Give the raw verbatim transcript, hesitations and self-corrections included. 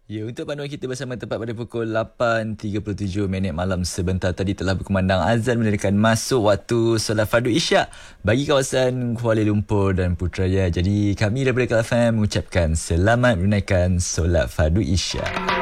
Ya, untuk panduan kita bersama tepat pada pukul lapan tiga puluh tujuh minit malam sebentar tadi telah berkumandang azan menandakan masuk waktu solat fardu isyak bagi kawasan Kuala Lumpur dan Putrajaya. Jadi kami daripada Kala F M mengucapkan selamat menunaikan solat fardu isyak.